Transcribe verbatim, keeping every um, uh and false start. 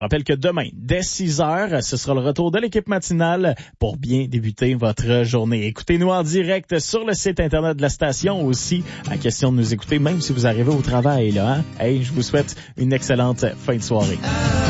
Je rappelle que demain, dès six heures, ce sera le retour de l'équipe matinale pour bien débuter votre journée. Écoutez-nous en direct sur le site internet de la station aussi. À question de nous écouter, même si vous arrivez au travail, là, hein? Hey, je vous souhaite une excellente fin de soirée.